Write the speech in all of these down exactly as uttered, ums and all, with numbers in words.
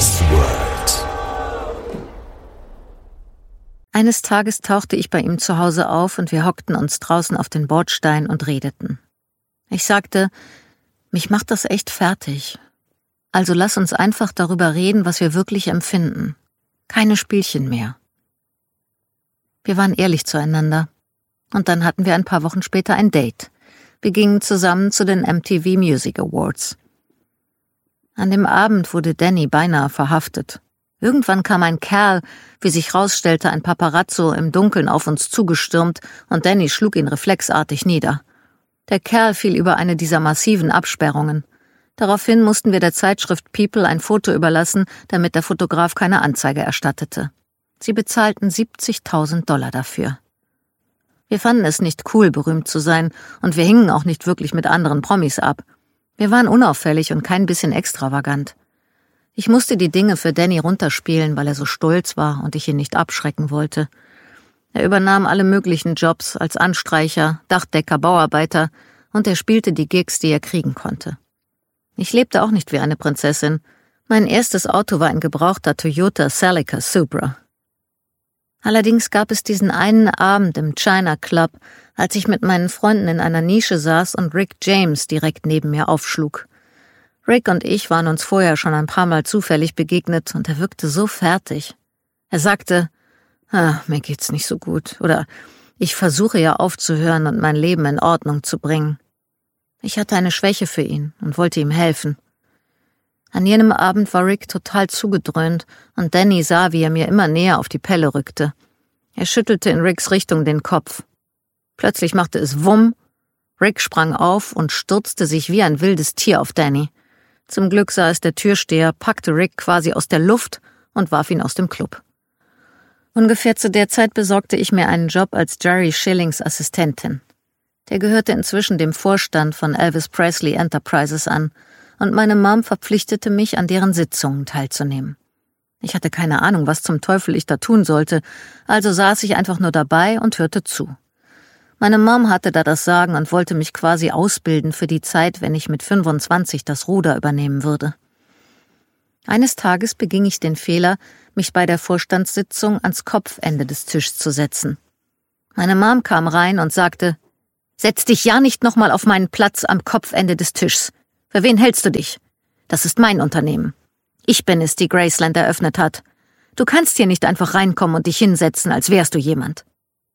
Danny's World. Eines Tages tauchte ich bei ihm zu Hause auf und wir hockten uns draußen auf den Bordstein und redeten. Ich sagte, mich macht das echt fertig. Also lass uns einfach darüber reden, was wir wirklich empfinden. Keine Spielchen mehr. Wir waren ehrlich zueinander. Und dann hatten wir ein paar Wochen später ein Date. Wir gingen zusammen zu den M T V Music Awards. An dem Abend wurde Danny beinahe verhaftet. Irgendwann kam ein Kerl, wie sich rausstellte, ein Paparazzo, im Dunkeln auf uns zugestürmt und Danny schlug ihn reflexartig nieder. Der Kerl fiel über eine dieser massiven Absperrungen. Daraufhin mussten wir der Zeitschrift People ein Foto überlassen, damit der Fotograf keine Anzeige erstattete. Sie bezahlten siebzigtausend Dollar dafür. Wir fanden es nicht cool, berühmt zu sein, und wir hingen auch nicht wirklich mit anderen Promis ab. Wir waren unauffällig und kein bisschen extravagant. Ich musste die Dinge für Danny runterspielen, weil er so stolz war und ich ihn nicht abschrecken wollte. Er übernahm alle möglichen Jobs als Anstreicher, Dachdecker, Bauarbeiter und er spielte die Gigs, die er kriegen konnte. Ich lebte auch nicht wie eine Prinzessin. Mein erstes Auto war ein gebrauchter Toyota Celica Supra. Allerdings gab es diesen einen Abend im China Club, als ich mit meinen Freunden in einer Nische saß und Rick James direkt neben mir aufschlug. Rick und ich waren uns vorher schon ein paar Mal zufällig begegnet und er wirkte so fertig. Er sagte, ah, mir geht's nicht so gut oder ich versuche ja aufzuhören und mein Leben in Ordnung zu bringen. Ich hatte eine Schwäche für ihn und wollte ihm helfen. An jenem Abend war Rick total zugedröhnt und Danny sah, wie er mir immer näher auf die Pelle rückte. Er schüttelte in Ricks Richtung den Kopf. Plötzlich machte es Wumm. Rick sprang auf und stürzte sich wie ein wildes Tier auf Danny. Zum Glück sah es der Türsteher, packte Rick quasi aus der Luft und warf ihn aus dem Club. Ungefähr zu der Zeit besorgte ich mir einen Job als Jerry Schillings Assistentin. Der gehörte inzwischen dem Vorstand von Elvis Presley Enterprises an und meine Mom verpflichtete mich, an deren Sitzungen teilzunehmen. Ich hatte keine Ahnung, was zum Teufel ich da tun sollte, also saß ich einfach nur dabei und hörte zu. Meine Mom hatte da das Sagen und wollte mich quasi ausbilden für die Zeit, wenn ich mit fünfundzwanzig das Ruder übernehmen würde. Eines Tages beging ich den Fehler, mich bei der Vorstandssitzung ans Kopfende des Tisches zu setzen. Meine Mom kam rein und sagte, »Setz dich ja nicht nochmal auf meinen Platz am Kopfende des Tischs. Für wen hältst du dich? Das ist mein Unternehmen. Ich bin es, die Graceland eröffnet hat. Du kannst hier nicht einfach reinkommen und dich hinsetzen, als wärst du jemand.«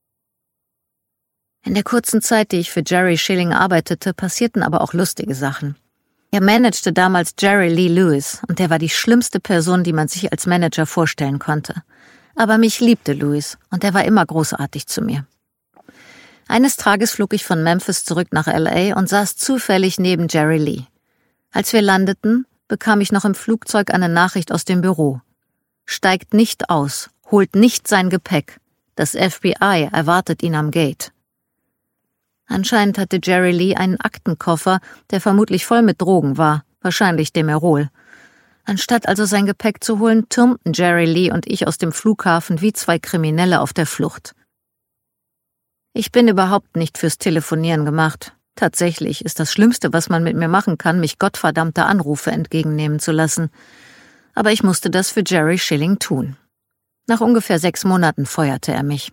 In der kurzen Zeit, die ich für Jerry Schilling arbeitete, passierten aber auch lustige Sachen. Er managte damals Jerry Lee Lewis und der war die schlimmste Person, die man sich als Manager vorstellen konnte. Aber mich liebte Lewis und er war immer großartig zu mir. Eines Tages flog ich von Memphis zurück nach L A und saß zufällig neben Jerry Lee. Als wir landeten, bekam ich noch im Flugzeug eine Nachricht aus dem Büro. Steigt nicht aus, holt nicht sein Gepäck. Das F B I erwartet ihn am Gate. Anscheinend hatte Jerry Lee einen Aktenkoffer, der vermutlich voll mit Drogen war, wahrscheinlich Demerol. Anstatt also sein Gepäck zu holen, türmten Jerry Lee und ich aus dem Flughafen wie zwei Kriminelle auf der Flucht. Ich bin überhaupt nicht fürs Telefonieren gemacht. Tatsächlich ist das Schlimmste, was man mit mir machen kann, mich gottverdammte Anrufe entgegennehmen zu lassen. Aber ich musste das für Jerry Schilling tun. Nach ungefähr sechs Monaten feuerte er mich.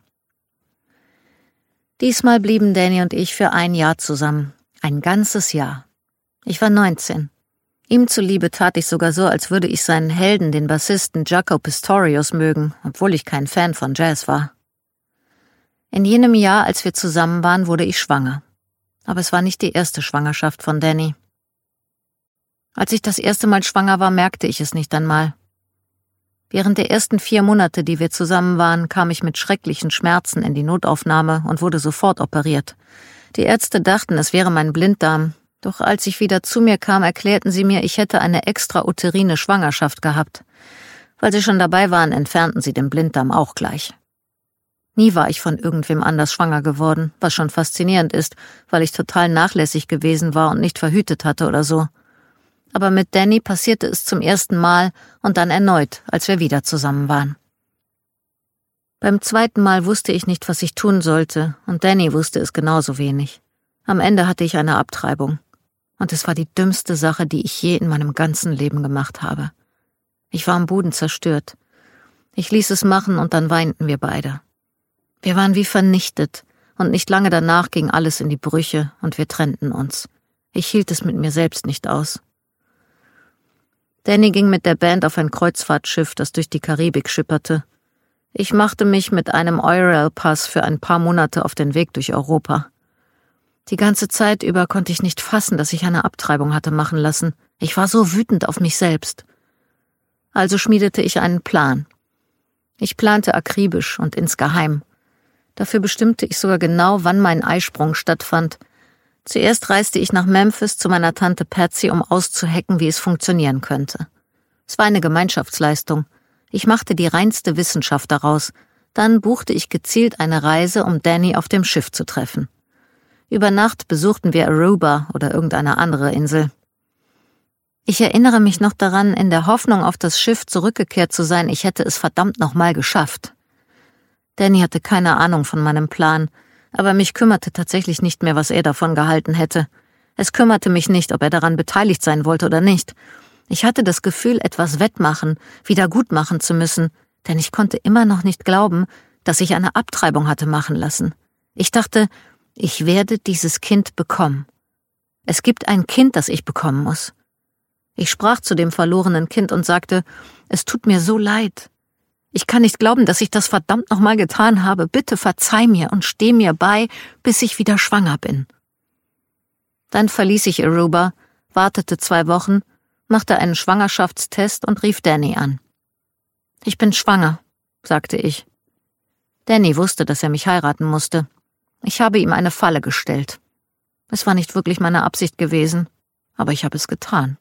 Diesmal blieben Danny und ich für ein Jahr zusammen. Ein ganzes Jahr. Ich war neunzehn. Ihm zuliebe tat ich sogar so, als würde ich seinen Helden, den Bassisten Jaco Pastorius, mögen, obwohl ich kein Fan von Jazz war. In jenem Jahr, als wir zusammen waren, wurde ich schwanger. Aber es war nicht die erste Schwangerschaft von Danny. Als ich das erste Mal schwanger war, merkte ich es nicht einmal. Während der ersten vier Monate, die wir zusammen waren, kam ich mit schrecklichen Schmerzen in die Notaufnahme und wurde sofort operiert. Die Ärzte dachten, es wäre mein Blinddarm. Doch als ich wieder zu mir kam, erklärten sie mir, ich hätte eine extrauterine Schwangerschaft gehabt. Weil sie schon dabei waren, entfernten sie den Blinddarm auch gleich. Nie war ich von irgendwem anders schwanger geworden, was schon faszinierend ist, weil ich total nachlässig gewesen war und nicht verhütet hatte oder so. Aber mit Danny passierte es zum ersten Mal und dann erneut, als wir wieder zusammen waren. Beim zweiten Mal wusste ich nicht, was ich tun sollte, und Danny wusste es genauso wenig. Am Ende hatte ich eine Abtreibung. Und es war die dümmste Sache, die ich je in meinem ganzen Leben gemacht habe. Ich war am Boden zerstört. Ich ließ es machen und dann weinten wir beide. Wir waren wie vernichtet und nicht lange danach ging alles in die Brüche und wir trennten uns. Ich hielt es mit mir selbst nicht aus. Danny ging mit der Band auf ein Kreuzfahrtschiff, das durch die Karibik schipperte. Ich machte mich mit einem Eurail-Pass für ein paar Monate auf den Weg durch Europa. Die ganze Zeit über konnte ich nicht fassen, dass ich eine Abtreibung hatte machen lassen. Ich war so wütend auf mich selbst. Also schmiedete ich einen Plan. Ich plante akribisch und insgeheim. Dafür bestimmte ich sogar genau, wann mein Eisprung stattfand. Zuerst reiste ich nach Memphis zu meiner Tante Patsy, um auszuhacken, wie es funktionieren könnte. Es war eine Gemeinschaftsleistung. Ich machte die reinste Wissenschaft daraus. Dann buchte ich gezielt eine Reise, um Danny auf dem Schiff zu treffen. Über Nacht besuchten wir Aruba oder irgendeine andere Insel. Ich erinnere mich noch daran, in der Hoffnung, auf das Schiff zurückgekehrt zu sein, ich hätte es verdammt nochmal geschafft. Danny hatte keine Ahnung von meinem Plan, aber mich kümmerte tatsächlich nicht mehr, was er davon gehalten hätte. Es kümmerte mich nicht, ob er daran beteiligt sein wollte oder nicht. Ich hatte das Gefühl, etwas wettmachen, wieder gut machen zu müssen, denn ich konnte immer noch nicht glauben, dass ich eine Abtreibung hatte machen lassen. Ich dachte, ich werde dieses Kind bekommen. Es gibt ein Kind, das ich bekommen muss. Ich sprach zu dem verlorenen Kind und sagte, es tut mir so leid. Ich kann nicht glauben, dass ich das verdammt nochmal getan habe. Bitte verzeih mir und steh mir bei, bis ich wieder schwanger bin. Dann verließ ich Aruba, wartete zwei Wochen, machte einen Schwangerschaftstest und rief Danny an. Ich bin schwanger, sagte ich. Danny wusste, dass er mich heiraten musste. Ich habe ihm eine Falle gestellt. Es war nicht wirklich meine Absicht gewesen, aber ich habe es getan.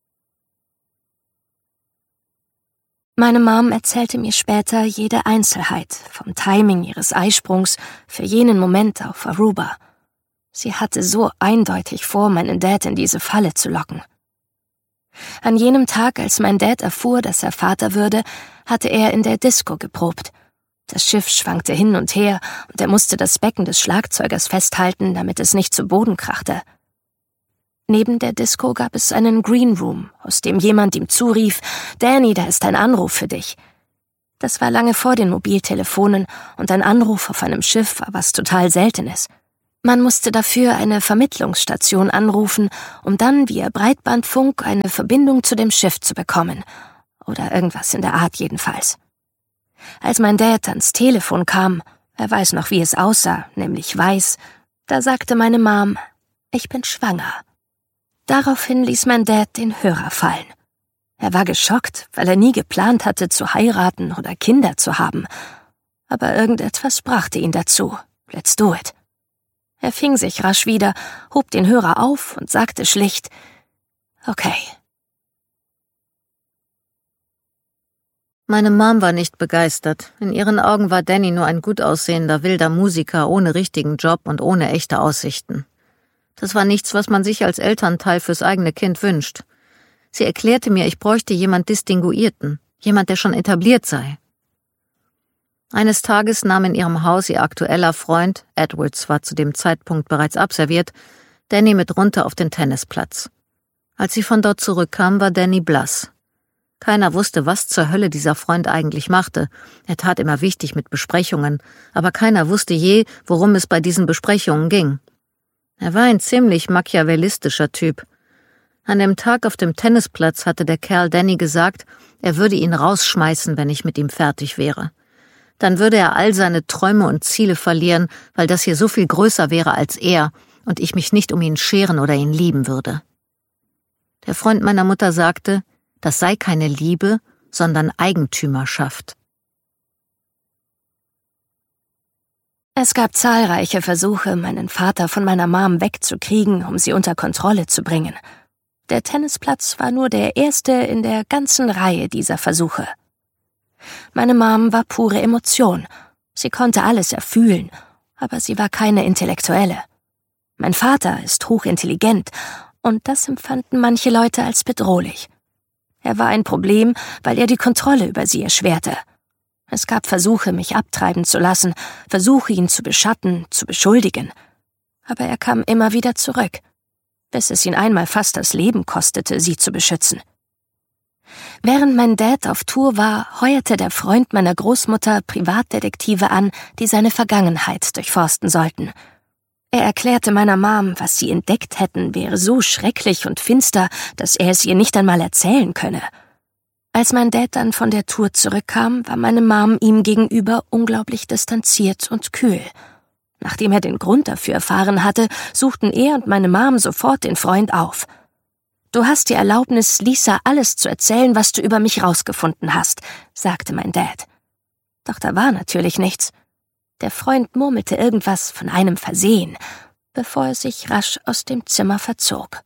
Meine Mom erzählte mir später jede Einzelheit vom Timing ihres Eisprungs für jenen Moment auf Aruba. Sie hatte so eindeutig vor, meinen Dad in diese Falle zu locken. An jenem Tag, als mein Dad erfuhr, dass er Vater würde, hatte er in der Disco geprobt. Das Schiff schwankte hin und her und er musste das Becken des Schlagzeugers festhalten, damit es nicht zu Boden krachte. Neben der Disco gab es einen Green Room, aus dem jemand ihm zurief, »Danny, da ist ein Anruf für dich.« Das war lange vor den Mobiltelefonen und ein Anruf auf einem Schiff war was total Seltenes. Man musste dafür eine Vermittlungsstation anrufen, um dann via Breitbandfunk eine Verbindung zu dem Schiff zu bekommen. Oder irgendwas in der Art jedenfalls. Als mein Dad ans Telefon kam, er weiß noch, wie es aussah, nämlich weiß, da sagte meine Mom, ich bin schwanger. Daraufhin ließ mein Dad den Hörer fallen. Er war geschockt, weil er nie geplant hatte, zu heiraten oder Kinder zu haben. Aber irgendetwas brachte ihn dazu. Let's do it. Er fing sich rasch wieder, hob den Hörer auf und sagte schlicht, okay. Meine Mom war nicht begeistert. In ihren Augen war Danny nur ein gut aussehender, wilder Musiker ohne richtigen Job und ohne echte Aussichten. Das war nichts, was man sich als Elternteil fürs eigene Kind wünscht. Sie erklärte mir, ich bräuchte jemand Distinguierten, jemand, der schon etabliert sei. Eines Tages nahm in ihrem Haus ihr aktueller Freund, Edwards war zu dem Zeitpunkt bereits abserviert, Danny mit runter auf den Tennisplatz. Als sie von dort zurückkam, war Danny blass. Keiner wusste, was zur Hölle dieser Freund eigentlich machte. Er tat immer wichtig mit Besprechungen, aber keiner wusste je, worum es bei diesen Besprechungen ging. Er war ein ziemlich machiavellistischer Typ. An dem Tag auf dem Tennisplatz hatte der Kerl Danny gesagt, er würde ihn rausschmeißen, wenn ich mit ihm fertig wäre. Dann würde er all seine Träume und Ziele verlieren, weil das hier so viel größer wäre als er und ich mich nicht um ihn scheren oder ihn lieben würde. Der Freund meiner Mutter sagte, das sei keine Liebe, sondern Eigentümerschaft. Es gab zahlreiche Versuche, meinen Vater von meiner Mom wegzukriegen, um sie unter Kontrolle zu bringen. Der Tennisplatz war nur der erste in der ganzen Reihe dieser Versuche. Meine Mom war pure Emotion. Sie konnte alles erfühlen, aber sie war keine Intellektuelle. Mein Vater ist hochintelligent und das empfanden manche Leute als bedrohlich. Er war ein Problem, weil er die Kontrolle über sie erschwerte. Es gab Versuche, mich abtreiben zu lassen, Versuche, ihn zu beschatten, zu beschuldigen. Aber er kam immer wieder zurück, bis es ihn einmal fast das Leben kostete, sie zu beschützen. Während mein Dad auf Tour war, heuerte der Freund meiner Großmutter Privatdetektive an, die seine Vergangenheit durchforsten sollten. Er erklärte meiner Mom, was sie entdeckt hätten, wäre so schrecklich und finster, dass er es ihr nicht einmal erzählen könne. Als mein Dad dann von der Tour zurückkam, war meine Mom ihm gegenüber unglaublich distanziert und kühl. Nachdem er den Grund dafür erfahren hatte, suchten er und meine Mom sofort den Freund auf. »Du hast die Erlaubnis, Lisa alles zu erzählen, was du über mich rausgefunden hast«, sagte mein Dad. Doch da war natürlich nichts. Der Freund murmelte irgendwas von einem Versehen, bevor er sich rasch aus dem Zimmer verzog.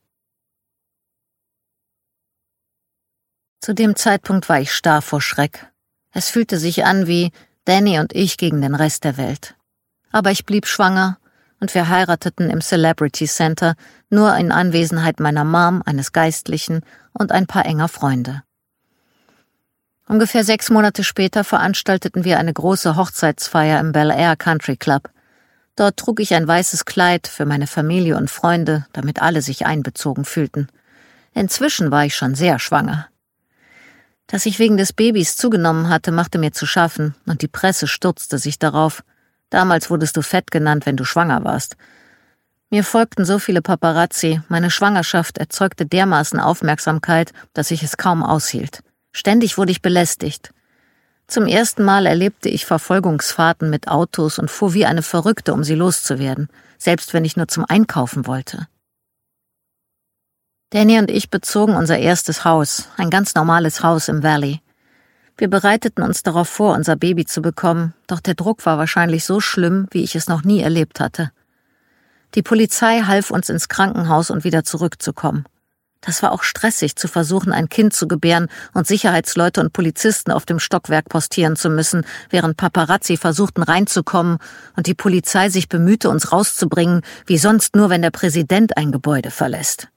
Zu dem Zeitpunkt war ich starr vor Schreck. Es fühlte sich an wie Danny und ich gegen den Rest der Welt. Aber ich blieb schwanger und wir heirateten im Celebrity Center, nur in Anwesenheit meiner Mom, eines Geistlichen und ein paar enger Freunde. Ungefähr sechs Monate später veranstalteten wir eine große Hochzeitsfeier im Bel Air Country Club. Dort trug ich ein weißes Kleid für meine Familie und Freunde, damit alle sich einbezogen fühlten. Inzwischen war ich schon sehr schwanger. Dass ich wegen des Babys zugenommen hatte, machte mir zu schaffen, und die Presse stürzte sich darauf. Damals wurdest du fett genannt, wenn du schwanger warst. Mir folgten so viele Paparazzi, meine Schwangerschaft erzeugte dermaßen Aufmerksamkeit, dass ich es kaum aushielt. Ständig wurde ich belästigt. Zum ersten Mal erlebte ich Verfolgungsfahrten mit Autos und fuhr wie eine Verrückte, um sie loszuwerden, selbst wenn ich nur zum Einkaufen wollte. Danny und ich bezogen unser erstes Haus, ein ganz normales Haus im Valley. Wir bereiteten uns darauf vor, unser Baby zu bekommen, doch der Druck war wahrscheinlich so schlimm, wie ich es noch nie erlebt hatte. Die Polizei half uns ins Krankenhaus und wieder zurückzukommen. Das war auch stressig, zu versuchen, ein Kind zu gebären und Sicherheitsleute und Polizisten auf dem Stockwerk postieren zu müssen, während Paparazzi versuchten reinzukommen und die Polizei sich bemühte, uns rauszubringen, wie sonst nur, wenn der Präsident ein Gebäude verlässt.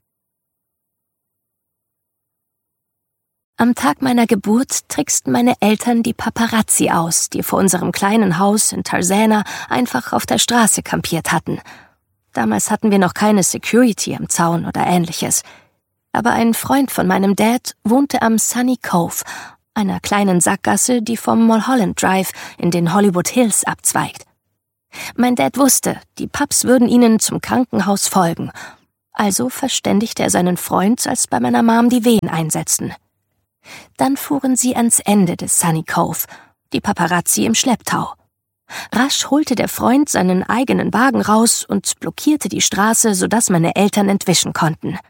Am Tag meiner Geburt tricksten meine Eltern die Paparazzi aus, die vor unserem kleinen Haus in Tarzana einfach auf der Straße kampiert hatten. Damals hatten wir noch keine Security am Zaun oder ähnliches. Aber ein Freund von meinem Dad wohnte am Sunny Cove, einer kleinen Sackgasse, die vom Mulholland Drive in den Hollywood Hills abzweigt. Mein Dad wusste, die Pups würden ihnen zum Krankenhaus folgen. Also verständigte er seinen Freund, als bei meiner Mom die Wehen einsetzten. Dann fuhren sie ans Ende des Sunny Cove, die Paparazzi im Schlepptau. Rasch holte der Freund seinen eigenen Wagen raus und blockierte die Straße, sodass meine Eltern entwischen konnten.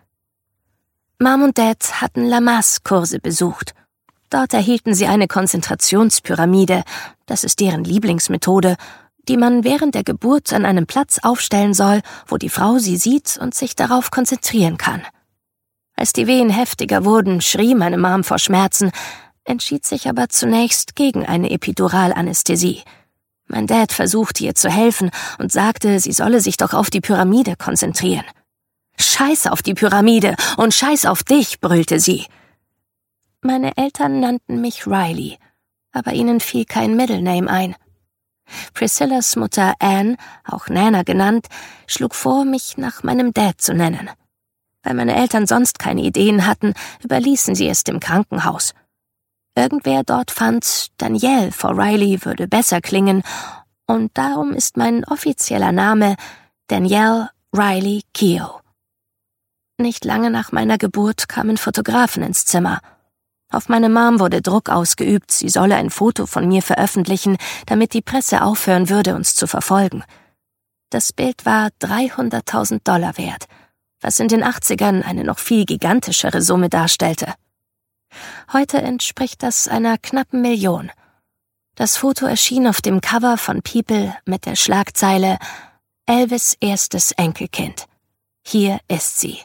Mom und Dad hatten Lamaze-Kurse besucht. Dort erhielten sie eine Konzentrationspyramide, das ist deren Lieblingsmethode, die man während der Geburt an einem Platz aufstellen soll, wo die Frau sie sieht und sich darauf konzentrieren kann. Als die Wehen heftiger wurden, schrie meine Mom vor Schmerzen, entschied sich aber zunächst gegen eine Epiduralanästhesie. Mein Dad versuchte ihr zu helfen und sagte, sie solle sich doch auf die Pyramide konzentrieren. »Scheiß auf die Pyramide und scheiß auf dich«, brüllte sie. Meine Eltern nannten mich Riley, aber ihnen fiel kein Middle Name ein. Priscillas Mutter Anne, auch Nana genannt, schlug vor, mich nach meinem Dad zu nennen. Weil meine Eltern sonst keine Ideen hatten, überließen sie es dem Krankenhaus. Irgendwer dort fand, Danielle vor Riley würde besser klingen, und darum ist mein offizieller Name Danielle Riley Keough. Nicht lange nach meiner Geburt kamen Fotografen ins Zimmer. Auf meine Mom wurde Druck ausgeübt, sie solle ein Foto von mir veröffentlichen, damit die Presse aufhören würde, uns zu verfolgen. Das Bild war dreihunderttausend Dollar wert, was in den achtzigern eine noch viel gigantischere Summe darstellte. Heute entspricht das einer knappen Million. Das Foto erschien auf dem Cover von People mit der Schlagzeile »Elvis' erstes Enkelkind. Hier ist sie.«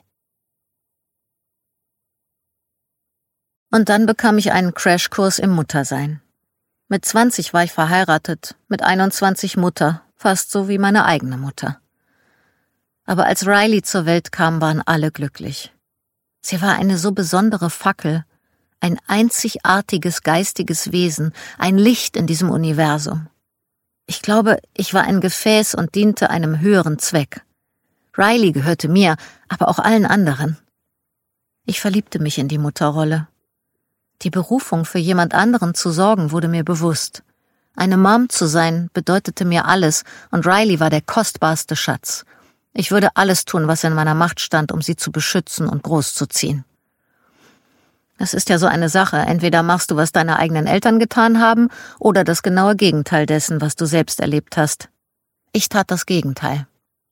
Und dann bekam ich einen Crashkurs im Muttersein. Mit zwanzig war ich verheiratet, mit einundzwanzig Mutter, fast so wie meine eigene Mutter. Aber als Riley zur Welt kam, waren alle glücklich. Sie war eine so besondere Fackel, ein einzigartiges geistiges Wesen, ein Licht in diesem Universum. Ich glaube, ich war ein Gefäß und diente einem höheren Zweck. Riley gehörte mir, aber auch allen anderen. Ich verliebte mich in die Mutterrolle. Die Berufung, für jemand anderen zu sorgen, wurde mir bewusst. Eine Mom zu sein, bedeutete mir alles, und Riley war der kostbarste Schatz. Ich würde alles tun, was in meiner Macht stand, um sie zu beschützen und großzuziehen. Es ist ja so eine Sache, entweder machst du, was deine eigenen Eltern getan haben, oder das genaue Gegenteil dessen, was du selbst erlebt hast. Ich tat das Gegenteil.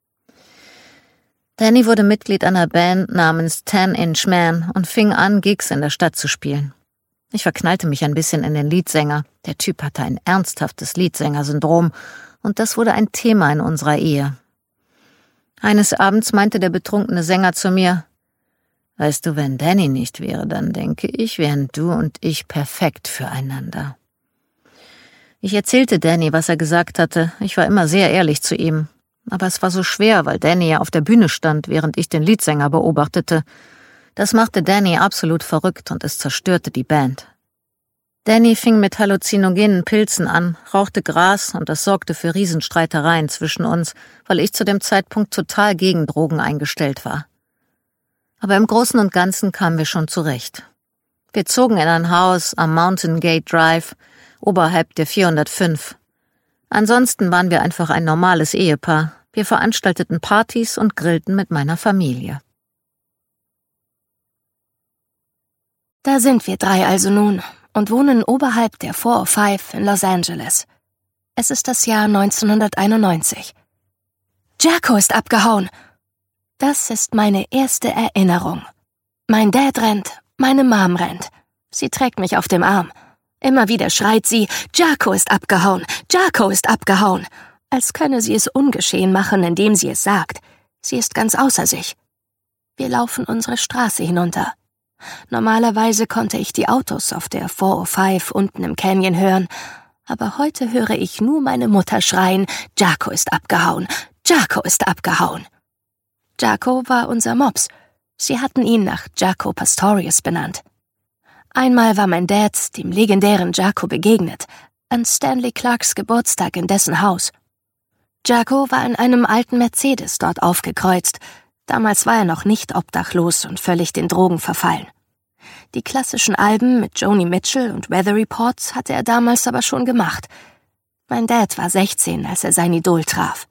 Danny wurde Mitglied einer Band namens Ten Inch Man und fing an, Gigs in der Stadt zu spielen. Ich verknallte mich ein bisschen in den Leadsänger. Der Typ hatte ein ernsthaftes Leadsänger-Syndrom, und das wurde ein Thema in unserer Ehe. Eines Abends meinte der betrunkene Sänger zu mir: »Weißt du, wenn Danny nicht wäre, dann denke ich, wären du und ich perfekt füreinander.« Ich erzählte Danny, was er gesagt hatte. Ich war immer sehr ehrlich zu ihm. Aber es war so schwer, weil Danny ja auf der Bühne stand, während ich den Leadsänger beobachtete. Das machte Danny absolut verrückt und es zerstörte die Band. Danny fing mit halluzinogenen Pilzen an, rauchte Gras, und das sorgte für Riesenstreitereien zwischen uns, weil ich zu dem Zeitpunkt total gegen Drogen eingestellt war. Aber im Großen und Ganzen kamen wir schon zurecht. Wir zogen in ein Haus am Mountain Gate Drive, oberhalb der vierhundertfünf. Ansonsten waren wir einfach ein normales Ehepaar. Wir veranstalteten Partys und grillten mit meiner Familie. Da sind wir drei also nun und wohnen oberhalb der vier oh fünf in Los Angeles. Es ist das Jahr neunzehnhunderteinundneunzig. Jacko ist abgehauen. Das ist meine erste Erinnerung. Mein Dad rennt, meine Mom rennt. Sie trägt mich auf dem Arm. Immer wieder schreit sie: Jacko ist abgehauen, Jacko ist abgehauen. Als könne sie es ungeschehen machen, indem sie es sagt. Sie ist ganz außer sich. Wir laufen unsere Straße hinunter. Normalerweise konnte ich die Autos auf der vier oh fünf unten im Canyon hören, aber heute höre ich nur meine Mutter schreien: Jacko ist abgehauen, Jacko ist abgehauen. Jacko war unser Mops. Sie hatten ihn nach Jaco Pastorius benannt. Einmal war mein Dad dem legendären Jacko begegnet, an Stanley Clarks Geburtstag in dessen Haus. Jacko war in einem alten Mercedes dort aufgekreuzt. Damals war er noch nicht obdachlos und völlig den Drogen verfallen. Die klassischen Alben mit Joni Mitchell und Weather Report hatte er damals aber schon gemacht. Mein Dad war sechzehn, als er sein Idol traf.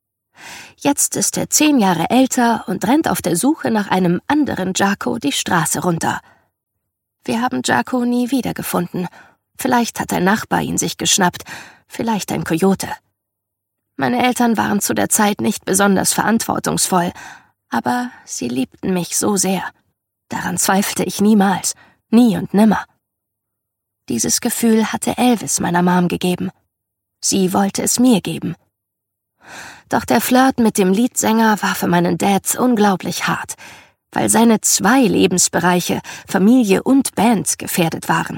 Jetzt ist er zehn Jahre älter und rennt auf der Suche nach einem anderen Jacko die Straße runter. Wir haben Jacko nie wiedergefunden. Vielleicht hat ein Nachbar ihn sich geschnappt, vielleicht ein Kojote. Meine Eltern waren zu der Zeit nicht besonders verantwortungsvoll, aber sie liebten mich so sehr. Daran zweifelte ich niemals, nie und nimmer. Dieses Gefühl hatte Elvis meiner Mom gegeben. Sie wollte es mir geben. Doch der Flirt mit dem Leadsänger war für meinen Dad unglaublich hart, weil seine zwei Lebensbereiche, Familie und Band, gefährdet waren.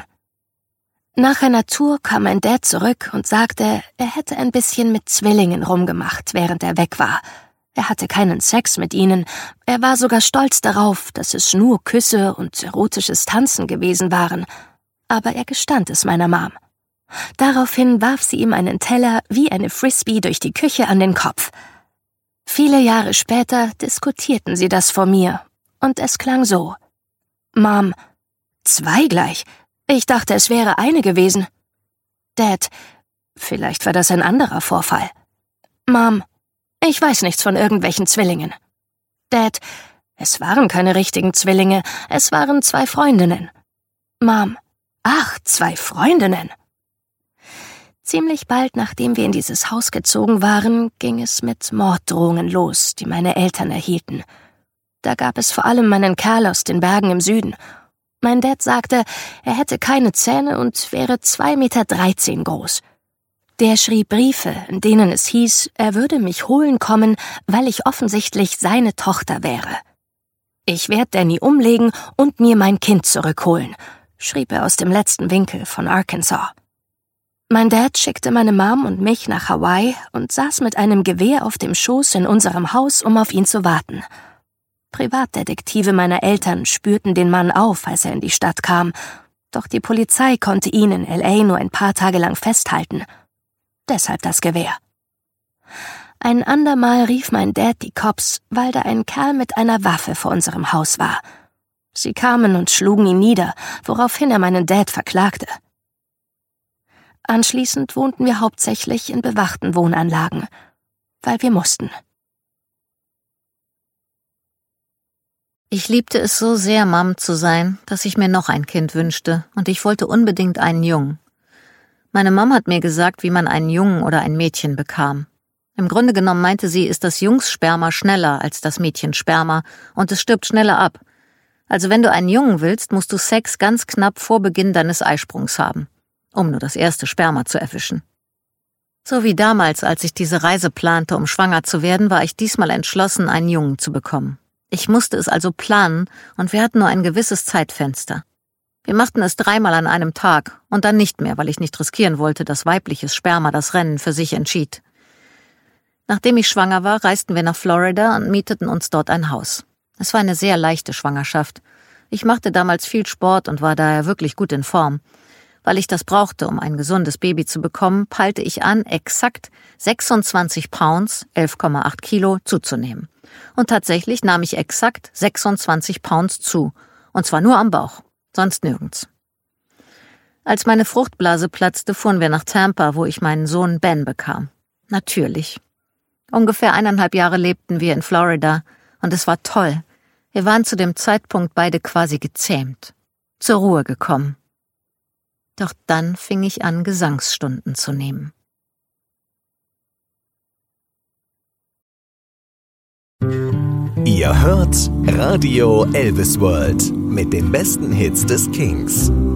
Nach einer Tour kam mein Dad zurück und sagte, er hätte ein bisschen mit Zwillingen rumgemacht, während er weg war. Er hatte keinen Sex mit ihnen, er war sogar stolz darauf, dass es nur Küsse und erotisches Tanzen gewesen waren, aber er gestand es meiner Mom. Daraufhin warf sie ihm einen Teller wie eine Frisbee durch die Küche an den Kopf. Viele Jahre später diskutierten sie das vor mir, und es klang so: Mom: Zwei gleich? Ich dachte, es wäre eine gewesen. Dad: Vielleicht war das ein anderer Vorfall. Mom: Ich weiß nichts von irgendwelchen Zwillingen. Dad: Es waren keine richtigen Zwillinge, es waren zwei Freundinnen. Mom: Ach, zwei Freundinnen. Ziemlich bald, nachdem wir in dieses Haus gezogen waren, ging es mit Morddrohungen los, die meine Eltern erhielten. Da gab es vor allem meinen Kerl aus den Bergen im Süden. Mein Dad sagte, er hätte keine Zähne und wäre zwei Meter dreizehn groß. Der schrieb Briefe, in denen es hieß, er würde mich holen kommen, weil ich offensichtlich seine Tochter wäre. Ich werde Danny umlegen und mir mein Kind zurückholen, schrieb er aus dem letzten Winkel von Arkansas. Mein Dad schickte meine Mom und mich nach Hawaii und saß mit einem Gewehr auf dem Schoß in unserem Haus, um auf ihn zu warten. Privatdetektive meiner Eltern spürten den Mann auf, als er in die Stadt kam, doch die Polizei konnte ihn in L A nur ein paar Tage lang festhalten. Deshalb das Gewehr. Ein andermal rief mein Dad die Cops, weil da ein Kerl mit einer Waffe vor unserem Haus war. Sie kamen und schlugen ihn nieder, woraufhin er meinen Dad verklagte. Anschließend wohnten wir hauptsächlich in bewachten Wohnanlagen, weil wir mussten. Ich liebte es so sehr, Mom zu sein, dass ich mir noch ein Kind wünschte, und ich wollte unbedingt einen Jungen. Meine Mom hat mir gesagt, wie man einen Jungen oder ein Mädchen bekam. Im Grunde genommen meinte sie, ist das Jungssperma schneller als das Mädchensperma und es stirbt schneller ab. Also wenn du einen Jungen willst, musst du Sex ganz knapp vor Beginn deines Eisprungs haben, um nur das erste Sperma zu erwischen. So wie damals, als ich diese Reise plante, um schwanger zu werden, war ich diesmal entschlossen, einen Jungen zu bekommen. Ich musste es also planen und wir hatten nur ein gewisses Zeitfenster. Wir machten es dreimal an einem Tag und dann nicht mehr, weil ich nicht riskieren wollte, dass weibliches Sperma das Rennen für sich entschied. Nachdem ich schwanger war, reisten wir nach Florida und mieteten uns dort ein Haus. Es war eine sehr leichte Schwangerschaft. Ich machte damals viel Sport und war daher wirklich gut in Form. Weil ich das brauchte, um ein gesundes Baby zu bekommen, peilte ich an, exakt sechsundzwanzig Pounds, elf Komma acht Kilo, zuzunehmen. Und tatsächlich nahm ich exakt sechsundzwanzig Pounds zu, und zwar nur am Bauch, sonst nirgends. Als meine Fruchtblase platzte, fuhren wir nach Tampa, wo ich meinen Sohn Ben bekam. Natürlich. Ungefähr eineinhalb Jahre lebten wir in Florida, und es war toll. Wir waren zu dem Zeitpunkt beide quasi gezähmt, zur Ruhe gekommen. Doch dann fing ich an, Gesangsstunden zu nehmen. Ihr hört Radio Elvis World mit den besten Hits des Kings.